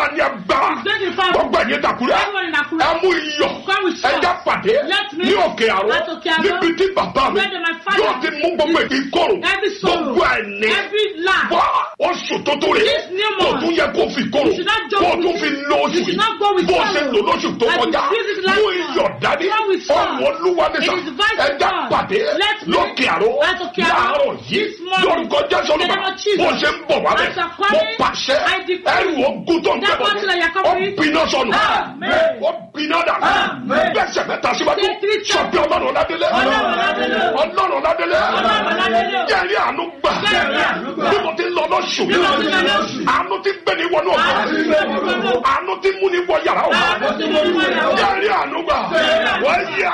máa ní agbára. Gbogbo ẹ̀yin Àkúrẹ́. Ẹ mú iyọ̀. Ẹja pàdé. Ní òkè àrò. Níbi tí bàbá mi yóò ti mú gbogbo ìkorò. Gbogbo ẹ̀ní. Wá oṣù tó tó rè. Kò tún yẹ kó fi korò. Kò tún fi lo oṣù yìí. Bó ṣe lò lóṣù tó kọjá. Mú iyọ̀ dání. Ọ̀run Olúwa ní sà. Ẹja pàdé. Lókè àrò. Láàárọ̀ yìí. Lórúkọ Jésù Olúwa. Bó ṣe ń bọ̀ wá bẹ̀. Mo pàṣẹ. Ẹrù ogun tó ń bẹ̀ bọ̀. Ó bínú sọnù. Ó bínú dà. Bẹ́sẹ̀ mẹ́ta síwájú. Sọ pé Ọlọ́run Ọládélé. Ọlọ́run Ọládélé. Jẹ́rí àánú gbà. Bí mo ti lọ lọ́sù. Àánú ti gbé ní wọnú ọ̀gá. Àánú ti mú ní wọ yàrá ọ̀gá. Jẹ́rí àánú gbà. Wọ́n yà.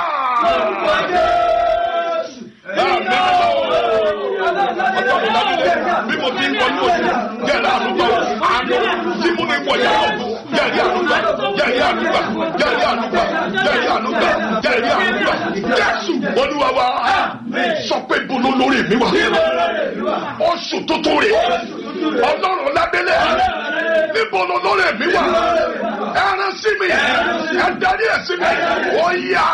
Bí mo ti ń wọ ní oṣù. Jẹ́rí àánú gbà. Àánú ti mú ní wọ yàrá ọ̀gá. Jẹ́rí àánú gbà. Jẹ́rí àánú gbà. Jẹ́rí àánú gbà. Jẹ́rí àánú gbà. Jẹ́rí àánú gbà. Jésù Olúwa wa. Sọ pé bolo lórí mi wà. Oṣù tuntun rè. Ọlọ́run Ọládélé. Níbo ló lórí mi wà? Ẹ rán sí mi. Ẹ darí ẹ sí mi. Ó yá.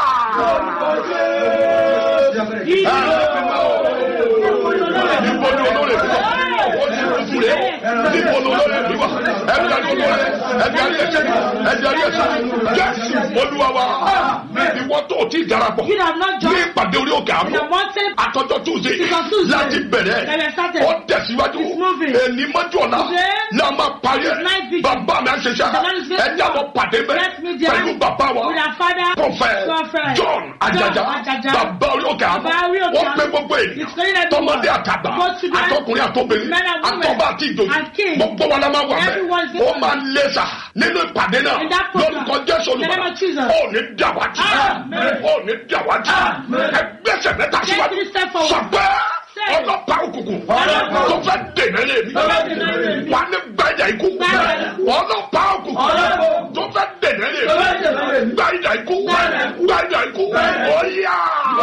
Níbo ló lórí mi wà? Oṣù tuntun rè. Níbo ló lórí mi wà? Ẹ darí ẹ sí mi. Ẹ darí ẹ sí mi. Jésù Olúwa wa. Ìwọ tó ti darapọ̀. Ní ìpàdé orí òkè àbọ̀. Àtọ́jọ́ Tuesday. Láti bẹ̀rẹ̀. Ó tẹ̀síwájú. Èní mọ́jú ọ̀la. La máa parí ẹ̀. Bàbá mi á ṣe ṣá. Ẹ já lọ pàdé bẹ́ẹ̀. Pẹ̀lú bàbá wa. Prophet John Ajaja. Bàbá orí òkè àbọ̀. Wọ́n pé gbogbo ènìyàn. Tọmọdé àtàgbà. Àtọkùnrin àtobìnrin. Àtọ́ba àti ìjòyè. Gbogbo wa la máa wà bẹ́ẹ̀. Ó máa lé sa nínú ìpàdé náà. Lórúkọ Jésù Olúwa. Ó ní dàwátì. Ó ní dàwátì. Ẹgbẹ́sẹ̀ mẹ́ta síwájú. Sọ̀pẹ́. Ọlọ́pàá òkùnkùn tó fẹ́ dènà lé mi wà ní gbàjà ikú. Ọlọ́pàá òkùnkùn tó fẹ́ dènà lé mi gbàjà ikú. Gbàjà ikú. Ọ̀yà.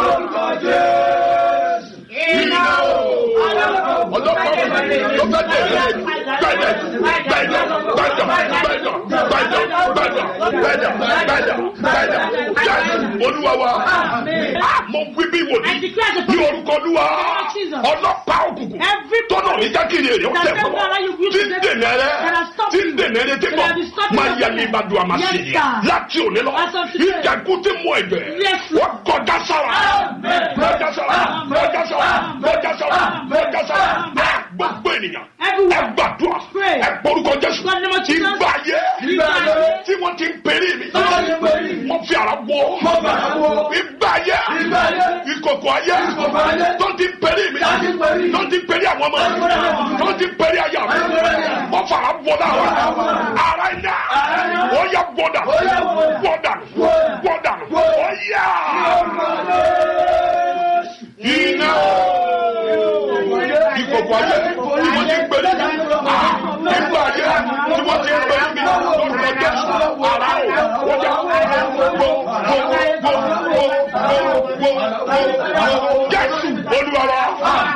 Iná o. Ọlọ́pàá òkùnkùn tó fẹ́ dènà lé mi gbàjà ikú. Gbàjà gbàjà gbàjà gbàjà gbàjà gbàjà gbàjà. Jésù Olúwa wa. Mo wí bí wò ní. Ní orúkọ Olúwa. Ọlọ́pàá òkùnkùn tọ́nà ní jákèrè rẹ̀ ó tẹ̀ fún ọ tí ń dènà rẹ̀ tí mọ̀ máa yẹ ní ìbàdàn àmàṣe láti òní lọ ìjàkú tí mú ẹgbẹ́ wọ́n kọjá sára kọjá sára kọjá sára kọjá sára kọjá sára gbogbo ènìyàn ẹ gbàdúrà ẹ porúkọ Jésù ìgbà yẹ tí wọ́n ti ń pèrè mi wọ́n fi ara wọ ìgbà yẹ ìkòkò ayé tó ti ń pèrè mi tó ti ń pèrè àwọn ọmọ tó ti ń pèrè ayé àwọn wọ́n fara wọ náà ara iná ó yẹ gbọ́dà ó yẹ iná ìkòkò ayé tí wọ́n ti ń pèrè mi ìgbà ayé tí wọ́n ti ń pèrè mi lórúkọ Jésù ara ó yẹ Jésù Olúwa wa.